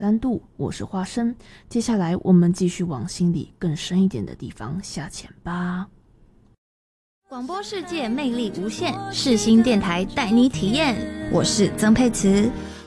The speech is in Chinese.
蓝度，我是花生。接下来我们继续往心里更深一点的地方下潜吧。 广播世界魅力无限，世新电台带你体验。我是曾沛慈。